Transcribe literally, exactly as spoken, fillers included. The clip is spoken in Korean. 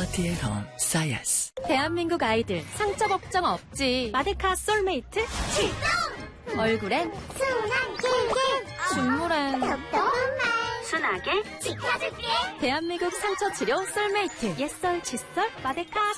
퀄리티의 덤 사이에스. 대한민국 아이들 상처 걱정 없지. 마데카 솔메이트 출동! 얼굴엔 순한 길게 중물엔 똑똑한 말 순하게 지켜줄게. 대한민국 상처 치료 솔메이트. 옛설, 칫솔, 마데카